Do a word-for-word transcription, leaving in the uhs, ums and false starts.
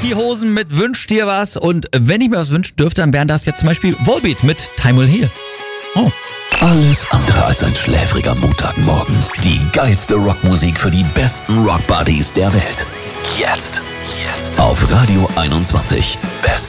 die Hosen mit Wünsch dir was. Und wenn ich mir was wünschen dürfte, dann wären das jetzt zum Beispiel Volbeat mit Time Will Heal. Oh. Alles andere als ein schläfriger Montagmorgen. Die geilste Rockmusik für die besten Rockbuddies der Welt. Jetzt. Jetzt. Auf Radio einundzwanzig. Best